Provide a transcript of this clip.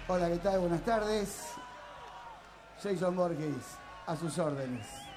Hola, ¿qué tal? Buenas tardes. Jason Borges, a sus órdenes.